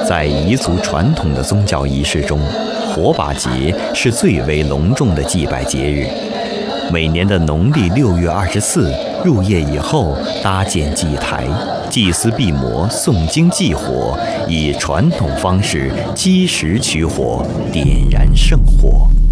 在彝族传统的宗教仪式中，火把节是最为隆重的祭拜节日。每年的农历6月24入夜以后，搭建祭台，祭司闭魔，诵经祭火，以传统方式积石取火，点燃圣火。